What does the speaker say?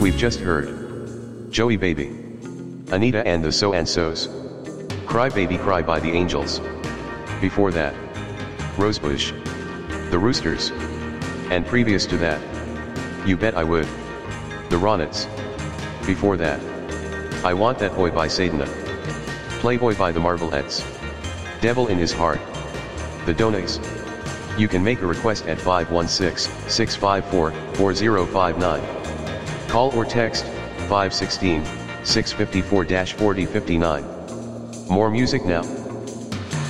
We've just heard Joey Baby, Anita and the So and So's, Cry Baby Cry by the Angels. Before that, Rosebush, the Roosters, and previous to that, You Bet I Would, the Ronettes. Before that, I Want That Boy by Sadhana, Playboy by the Marvelettes, Devil in His Heart, the Donays. You can make a request at 516-654-4059. Call or text 516-654-4059. More music now.